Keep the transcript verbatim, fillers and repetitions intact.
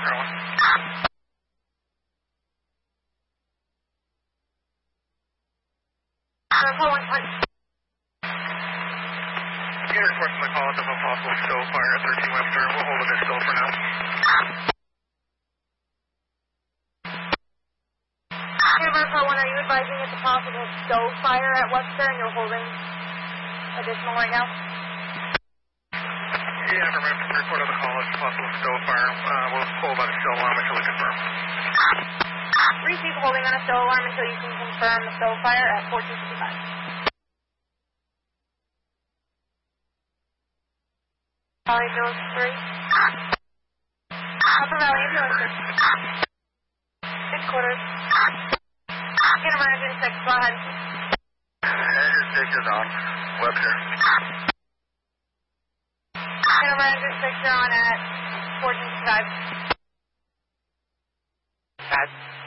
Maryland. You can report from the call of a possible still fire at thirteen Webster. We'll hold it still for now. Universal one, are you advising it's a possible stove fire at Webster and you're holding additional right now? Yeah, from report of the call, it's a possible still fire. Uh, we'll hold on a still alarm until we confirm. Receive holding on a still alarm until you can confirm the stove fire at fourteen fifty-five. Valley Village three. Upper Valley Ambulance. Six quarters. In emergency six, go ahead. Engine six is on. Webster. In emergency six, you're on at fourteen fifty-five. Pass.